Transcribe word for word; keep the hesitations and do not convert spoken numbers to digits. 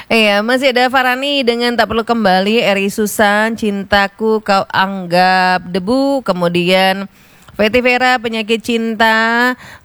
Iya, masih ada Farani dengan Tak Perlu Kembali, Eri Susan, Cintaku Kau Anggap Debu, kemudian Fety Vera, Penyakit Cinta,